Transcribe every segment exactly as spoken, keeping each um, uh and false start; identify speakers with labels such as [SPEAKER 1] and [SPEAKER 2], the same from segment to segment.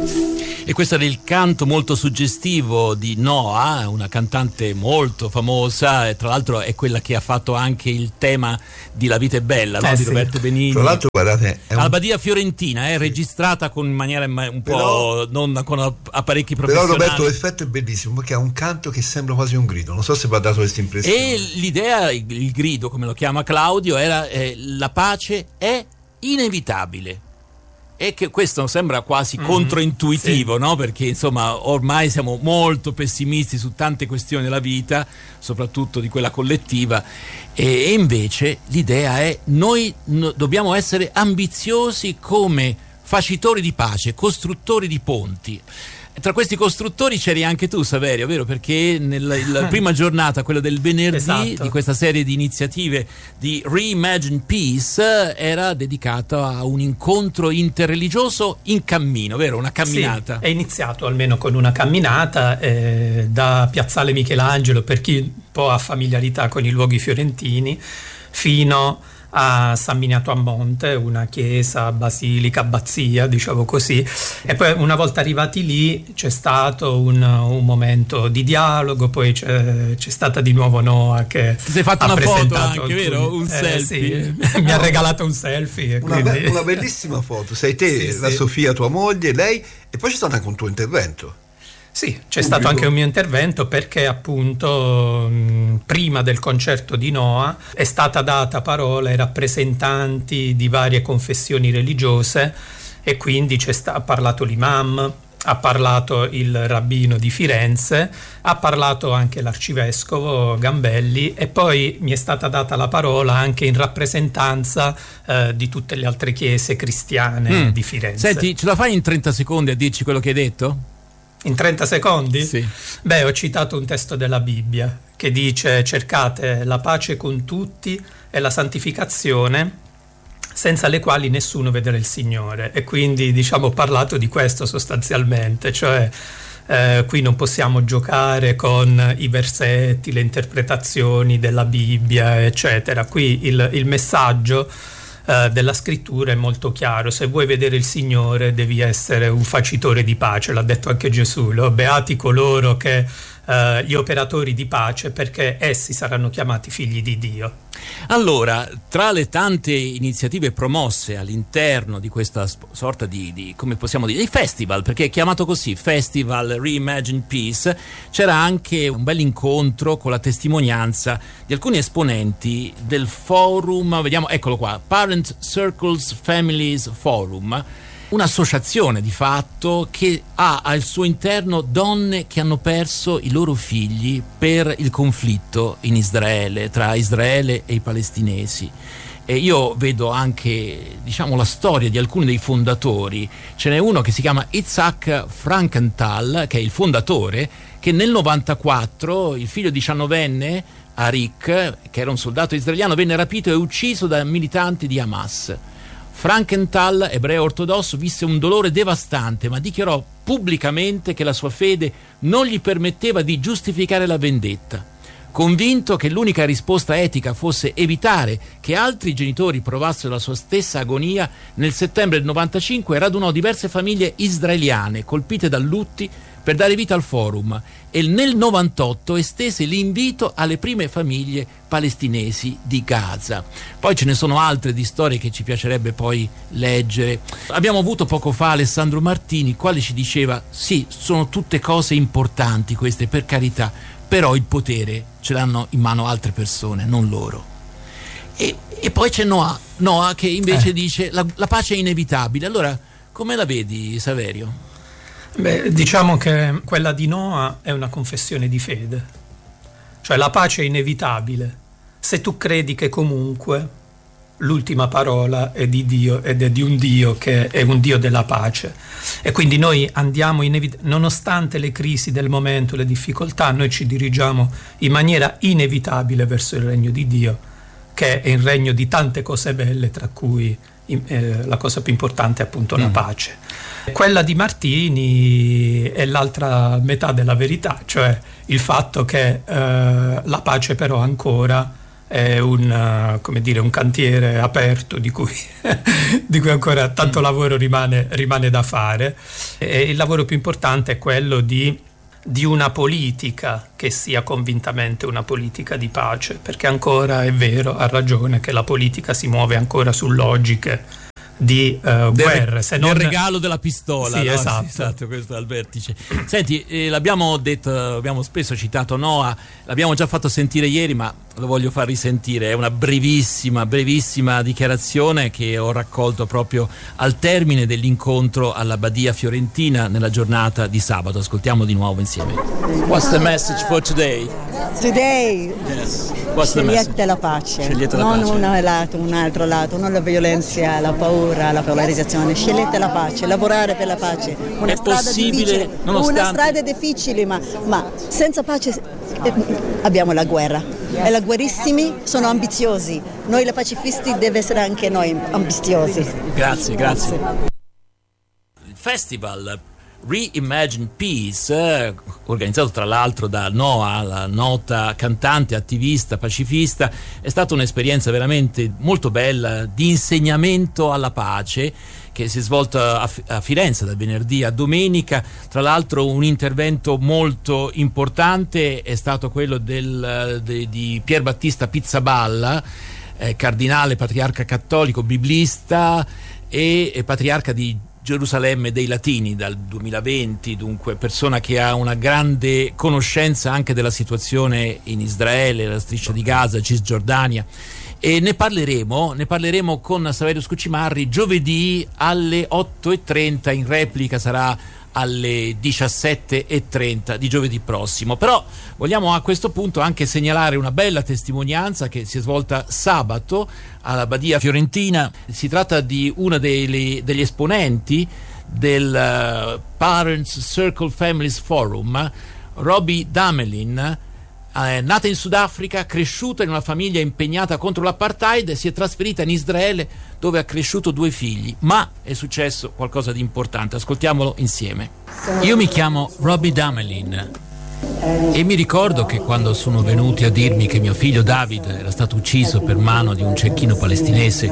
[SPEAKER 1] E questo era il canto molto suggestivo di Noa, una cantante molto famosa, e tra l'altro è quella che ha fatto anche il tema di La vita è bella, no?
[SPEAKER 2] eh
[SPEAKER 1] di
[SPEAKER 2] sì.
[SPEAKER 1] Roberto Benigni.
[SPEAKER 3] Tra l'altro, guardate, è un...
[SPEAKER 1] alla Badia Fiorentina, è registrata con in maniera un
[SPEAKER 3] Però...
[SPEAKER 1] po' non con apparecchi professionali.
[SPEAKER 3] Però Roberto, l'effetto è bellissimo perché ha un canto che sembra quasi un grido. Non so se vi ha dato questa impressione.
[SPEAKER 1] E l'idea, il grido, come lo chiama Claudio, era eh, la pace è inevitabile. E che questo sembra quasi mm-hmm. controintuitivo, sì. no? Perché insomma ormai siamo molto pessimisti su tante questioni della vita, soprattutto di quella collettiva, e, e invece l'idea è noi no, dobbiamo essere ambiziosi come facitori di pace, costruttori di ponti. Tra questi costruttori c'eri anche tu, Saverio, vero? Perché nella prima giornata, quella del venerdì, esatto. di questa serie di iniziative di Reimagine Peace, era dedicata a un incontro interreligioso in cammino, vero? Una camminata.
[SPEAKER 2] Sì, è iniziato almeno con una camminata eh, da Piazzale Michelangelo, per chi un po' ha familiarità con i luoghi fiorentini, fino a San Miniato a Monte, una chiesa, basilica, abbazia, diciamo così, e poi una volta arrivati lì c'è stato un, un momento di dialogo, poi c'è, c'è stata di nuovo Noa che
[SPEAKER 1] ti sei fatto
[SPEAKER 2] ha
[SPEAKER 1] una foto anche,
[SPEAKER 2] alcuni,
[SPEAKER 1] vero? Un
[SPEAKER 2] eh,
[SPEAKER 1] selfie
[SPEAKER 2] sì, mi ha regalato un selfie,
[SPEAKER 3] una,
[SPEAKER 2] quindi...
[SPEAKER 3] be- una bellissima foto, sei te, sì, la sì. Sofia, tua moglie, lei, e poi c'è stato anche un tuo intervento.
[SPEAKER 2] Sì, c'è Pubblico. stato anche un mio intervento perché appunto mh, prima del concerto di Noa è stata data parola ai rappresentanti di varie confessioni religiose e quindi c'è sta- ha parlato l'imam, ha parlato il rabbino di Firenze, ha parlato anche l'arcivescovo Gambelli e poi mi è stata data la parola anche in rappresentanza eh, di tutte le altre chiese cristiane mm. di Firenze.
[SPEAKER 1] Senti, ce la fai in trenta secondi a dirci quello che hai detto?
[SPEAKER 2] In trenta secondi?
[SPEAKER 1] Sì.
[SPEAKER 2] Beh, ho citato un testo della Bibbia che dice: cercate la pace con tutti e la santificazione, senza le quali nessuno vedrà il Signore. E quindi, diciamo, ho parlato di questo sostanzialmente, cioè eh, qui non possiamo giocare con i versetti, le interpretazioni della Bibbia, eccetera. Qui il, il messaggio Uh, della scrittura è molto chiaro: se vuoi vedere il Signore devi essere un facitore di pace, l'ha detto anche Gesù, no? Beati coloro che uh, gli operatori di pace, perché essi saranno chiamati figli di Dio.
[SPEAKER 1] Allora, tra le tante iniziative promosse all'interno di questa sp- sorta di, di, come possiamo dire, di festival, perché è chiamato così, Festival Reimagine Peace, c'era anche un bel incontro con la testimonianza di alcuni esponenti del forum, vediamo, eccolo qua, Parent Circles Families Forum, un'associazione di fatto che ha al suo interno donne che hanno perso i loro figli per il conflitto in Israele, tra Israele e i palestinesi. E io vedo anche, diciamo, la storia di alcuni dei fondatori. Ce n'è uno che si chiama Itzhak Frankenthal, che è il fondatore, che nel novantaquattro il figlio diciannovenne Arik, che era un soldato israeliano, venne rapito e ucciso da militanti di Hamas. Frankenthal, ebreo ortodosso, visse un dolore devastante, ma dichiarò pubblicamente che la sua fede non gli permetteva di giustificare la vendetta. Convinto che l'unica risposta etica fosse evitare che altri genitori provassero la sua stessa agonia, nel settembre del novantacinque radunò diverse famiglie israeliane colpite da lutti per dare vita al forum e nel novantotto estese l'invito alle prime famiglie palestinesi di Gaza. Poi ce ne sono altre di storie che ci piacerebbe poi leggere. Abbiamo avuto poco fa Alessandro Martini, il quale ci diceva: sì, sono tutte cose importanti queste, per carità, però il potere ce l'hanno in mano altre persone, non loro. E, e poi c'è Noa, Noa che invece eh. dice la, la pace è inevitabile. Allora, come la vedi, Saverio?
[SPEAKER 2] Beh, diciamo che quella di Noa è una confessione di fede, cioè la pace è inevitabile se tu credi che comunque l'ultima parola è di Dio ed è di un Dio che è un Dio della pace, e quindi noi andiamo inevit- nonostante le crisi del momento, le difficoltà, noi ci dirigiamo in maniera inevitabile verso il regno di Dio, che è il regno di tante cose belle, tra cui eh, la cosa più importante è appunto mm. la pace. Quella di Martini è l'altra metà della verità, cioè il fatto che eh, la pace però ancora è un, come dire, un cantiere aperto di cui, di cui ancora tanto lavoro rimane, rimane da fare, e il lavoro più importante è quello di, di una politica che sia convintamente una politica di pace, perché ancora è vero, ha ragione, che la politica si muove ancora su logiche di uh, guerre, se non
[SPEAKER 1] il regalo della pistola.
[SPEAKER 2] Sì,
[SPEAKER 1] no?
[SPEAKER 2] esatto.
[SPEAKER 1] Sì, esatto, questo è il vertice. Senti, eh, l'abbiamo detto, abbiamo spesso citato Noah, l'abbiamo già fatto sentire ieri, ma lo voglio far risentire. È una brevissima, brevissima dichiarazione che ho raccolto proprio al termine dell'incontro alla Badia Fiorentina nella giornata di sabato. Ascoltiamo di nuovo insieme. What's the message for today?
[SPEAKER 4] Today,
[SPEAKER 1] yes. What's the message?
[SPEAKER 4] Scegliete la pace,
[SPEAKER 1] Scegliete la
[SPEAKER 4] non
[SPEAKER 1] pace.
[SPEAKER 4] un lato, un altro lato, non la violenza, la paura, la polarizzazione. Scegliete la pace, lavorare per la pace. Una
[SPEAKER 1] È
[SPEAKER 4] strada
[SPEAKER 1] possibile,
[SPEAKER 4] difficile,
[SPEAKER 1] nonostante...
[SPEAKER 4] una strada difficile, ma, ma senza pace eh, abbiamo la guerra. E la guerrissimi sono ambiziosi. Noi la pacifisti deve essere anche noi ambiziosi.
[SPEAKER 1] Grazie, grazie. Il festival Reimagine Peace, eh, organizzato tra l'altro da Noah, la nota cantante, attivista, pacifista, è stata un'esperienza veramente molto bella di insegnamento alla pace, che si è svolta a, a Firenze da venerdì a domenica. Tra l'altro un intervento molto importante è stato quello del, de, di Pier Battista Pizzaballa, eh, cardinale, patriarca cattolico, biblista e, e patriarca di Gerusalemme dei Latini dal duemilaventi, dunque persona che ha una grande conoscenza anche della situazione in Israele, la striscia di Gaza, Cisgiordania, e ne parleremo, ne parleremo con Saverio Scuccimarri giovedì alle otto e trenta, in replica sarà alle diciassette e trenta di giovedì prossimo. Però vogliamo a questo punto anche segnalare una bella testimonianza che si è svolta sabato alla Badia Fiorentina. Si tratta di una degli, degli esponenti del uh, Parents Circle Families Forum, Robbie Damelin. È nata in Sudafrica, cresciuta in una famiglia impegnata contro l'apartheid, si è trasferita in Israele dove ha cresciuto due figli, ma è successo qualcosa di importante. Ascoltiamolo insieme. Io mi chiamo Robbie Damelin e mi ricordo che quando sono venuti a dirmi che mio figlio David era stato ucciso per mano di un cecchino palestinese,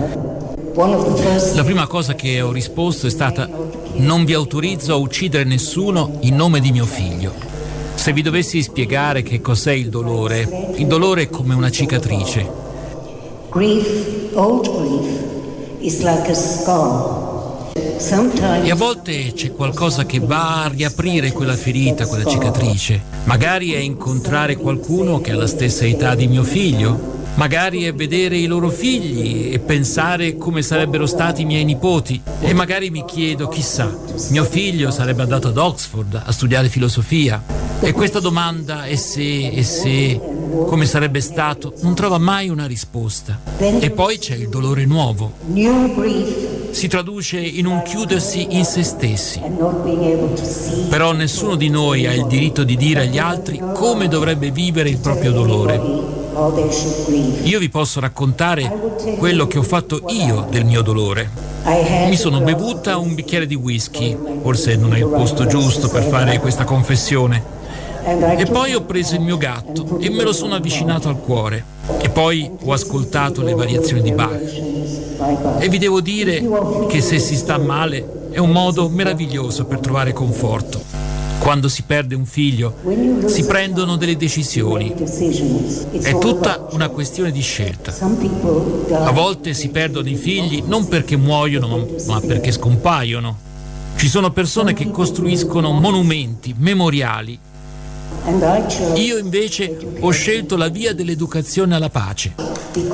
[SPEAKER 1] la prima cosa che ho risposto è stata: non vi autorizzo a uccidere nessuno in nome di mio figlio. Se vi dovessi spiegare che cos'è il dolore, il dolore è come una cicatrice.
[SPEAKER 5] Grief, old grief, is like a scar. Sometimes...
[SPEAKER 1] E a volte c'è qualcosa che va a riaprire quella ferita, quella cicatrice. Magari è incontrare qualcuno che ha la stessa età di mio figlio. Magari è vedere i loro figli e pensare come sarebbero stati i miei nipoti. E magari mi chiedo, chissà, mio figlio sarebbe andato ad Oxford a studiare filosofia. E questa domanda, e se, e se, come sarebbe stato, non trova mai una risposta. E poi c'è il dolore nuovo. Si traduce in un chiudersi in se stessi. Però nessuno di noi ha il diritto di dire agli altri come dovrebbe vivere il proprio dolore. Io vi posso raccontare quello che ho fatto io del mio dolore. Mi sono bevuta un bicchiere di whisky, forse non è il posto giusto per fare questa confessione. E poi ho preso il mio gatto e me lo sono avvicinato al cuore. E poi ho ascoltato le variazioni di Bach. E vi devo dire che se si sta male è un modo meraviglioso per trovare conforto. Quando si perde un figlio si prendono delle decisioni. È tutta una questione di scelta. A volte si perdono i figli non perché muoiono, ma perché scompaiono. Ci sono persone che costruiscono monumenti, memoriali. Io invece ho scelto la via dell'educazione alla pace.
[SPEAKER 5] Perché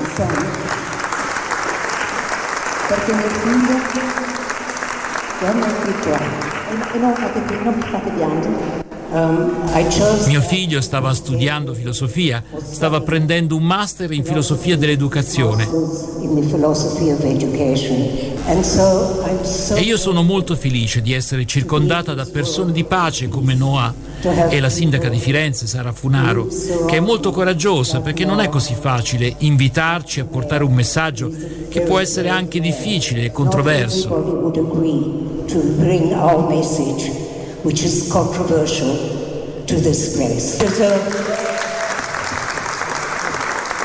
[SPEAKER 5] mio figlio torna qui qua. E non fate, non mi fate piangere. Um, I chose...
[SPEAKER 1] Mio figlio stava studiando filosofia, stava prendendo un master in filosofia dell'educazione.
[SPEAKER 5] In the philosophy of education. And so I'm so...
[SPEAKER 1] E io sono molto felice di essere circondata da persone di pace come Noah e la sindaca di Firenze, Sara Funaro, che è molto coraggiosa perché non è così facile invitarci a portare un messaggio che può essere anche difficile e controverso.
[SPEAKER 5] Would agree to bring our message, which is controversial, to this place.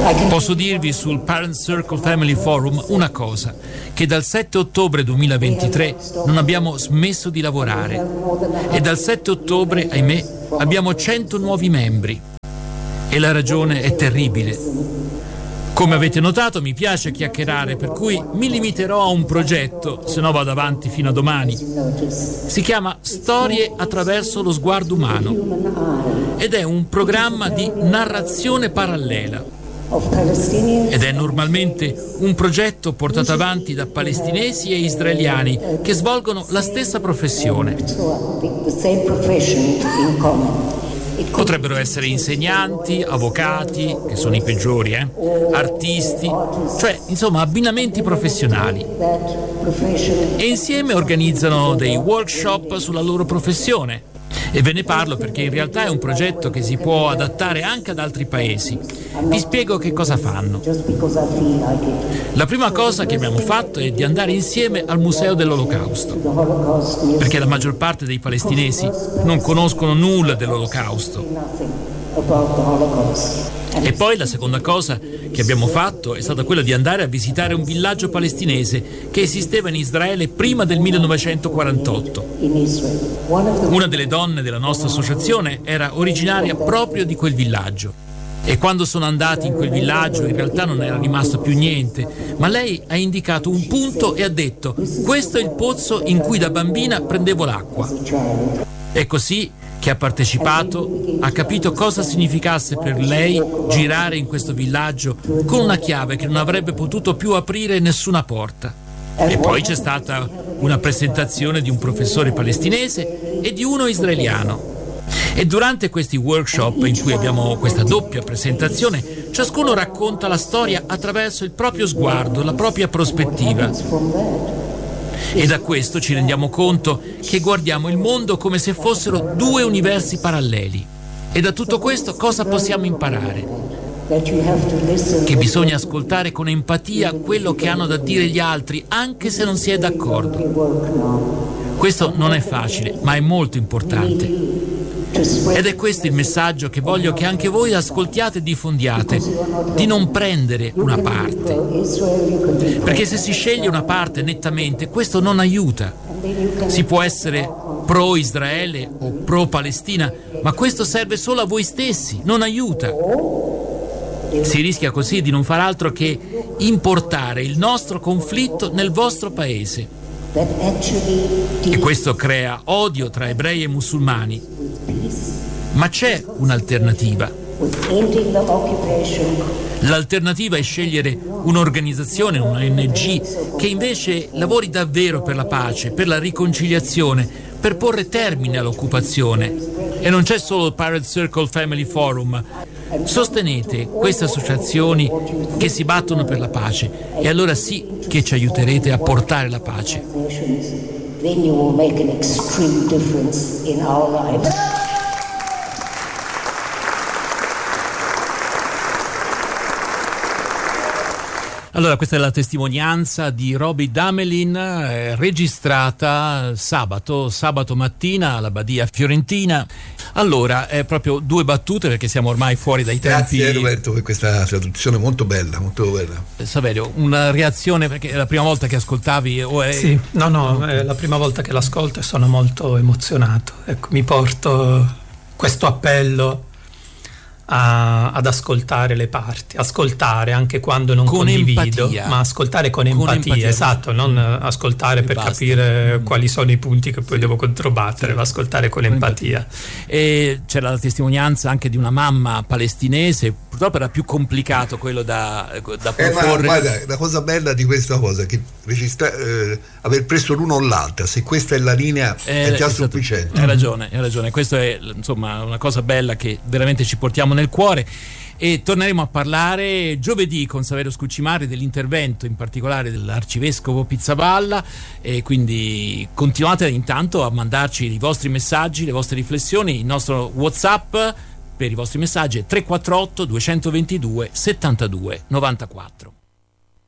[SPEAKER 1] Posso dirvi sul Parent Circle Family Forum una cosa, che dal sette ottobre duemilaventitré non abbiamo smesso di lavorare e dal sette ottobre, ahimè, abbiamo cento nuovi membri e la ragione è terribile. Come avete notato, mi piace chiacchierare, per cui mi limiterò a un progetto, se no vado avanti fino a domani. Si chiama Storie attraverso lo sguardo umano ed è un programma di narrazione parallela. Ed è normalmente un progetto portato avanti da palestinesi e israeliani che svolgono la stessa professione. Potrebbero essere insegnanti, avvocati, che sono i peggiori, eh? artisti, cioè insomma abbinamenti professionali. E insieme organizzano dei workshop sulla loro professione. E ve ne parlo perché in realtà è un progetto che si può adattare anche ad altri paesi. Vi spiego che cosa fanno. La prima cosa che abbiamo fatto è di andare insieme al Museo dell'Olocausto, perché la maggior parte dei palestinesi non conoscono nulla dell'Olocausto. E poi la seconda cosa che abbiamo fatto è stata quella di andare a visitare un villaggio palestinese che esisteva in Israele prima del millenovecentoquarantotto. Una delle donne della nostra associazione era originaria proprio di quel villaggio. E quando sono andati in quel villaggio in realtà non era rimasto più niente, ma lei ha indicato un punto e ha detto: questo è il pozzo in cui da bambina prendevo l'acqua. È così che ha partecipato, ha capito cosa significasse per lei girare in questo villaggio con una chiave che non avrebbe potuto più aprire nessuna porta. E poi c'è stata una presentazione di un professore palestinese e di uno israeliano. E durante questi workshop in cui abbiamo questa doppia presentazione, ciascuno racconta la storia attraverso il proprio sguardo, la propria prospettiva. E da questo ci rendiamo conto che guardiamo il mondo come se fossero due universi paralleli. E da tutto questo cosa possiamo imparare? Che bisogna ascoltare con empatia quello che hanno da dire gli altri, anche se non si è d'accordo. Questo non è facile, ma è molto importante. Ed è questo il messaggio che voglio che anche voi ascoltiate e diffondiate, di non prendere una parte. Perché se si sceglie una parte nettamente, questo non aiuta. Si può essere pro-Israele o pro-Palestina, ma questo serve solo a voi stessi, non aiuta. Si rischia così di non far altro che importare il nostro conflitto nel vostro paese. E questo crea odio tra ebrei e musulmani. Ma c'è un'alternativa. L'alternativa è scegliere un'organizzazione, un O N G, che invece lavori davvero per la pace, per la riconciliazione, per porre termine all'occupazione. E non c'è solo il Parent Circle Family Forum. Sostenete queste associazioni che si battono per la pace e allora sì che ci aiuterete a portare la pace. Then you will make an extreme difference in our lives. Allora, questa è la testimonianza di Roby Damelin, eh, registrata sabato, sabato mattina alla Badia Fiorentina. Allora, è proprio due battute perché siamo ormai fuori dai tempi.
[SPEAKER 3] Grazie Roberto per questa traduzione molto bella, molto bella.
[SPEAKER 1] Saverio, una reazione, perché è la prima volta che ascoltavi o è...
[SPEAKER 2] Sì, no, no, è la prima volta che l'ascolto e sono molto emozionato. Ecco, mi porto questo appello A, ad ascoltare le parti, ascoltare anche quando non con condivido, empatia. Ma ascoltare con, con empatia, empatia, esatto, non ascoltare per basta. capire mm. quali sono i punti che poi sì. devo controbattere, sì. ma ascoltare con, con empatia.
[SPEAKER 1] empatia. E c'era la testimonianza anche di una mamma palestinese, purtroppo era più complicato quello da, da proporre.
[SPEAKER 3] Eh, ma, guarda, la cosa bella di questa cosa è che registra, eh, aver preso l'uno o l'altra, se questa è la linea eh, è già esatto, sufficiente.
[SPEAKER 1] Hai ragione, hai ragione, questa è insomma una cosa bella che veramente ci portiamo nel cuore. E torneremo a parlare giovedì con Saverio Scuccimari dell'intervento in particolare dell'arcivescovo Pizzaballa, e quindi continuate intanto a mandarci i vostri messaggi, le vostre riflessioni. Il nostro WhatsApp per i vostri messaggi è tre quattro otto due due due settantadue novantaquattro.